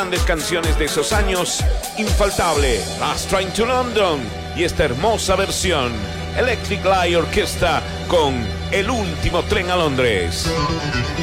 Grandes canciones de esos años, infaltable, Last Train to London, y esta hermosa versión, Electric Light Orchestra con El último tren a Londres.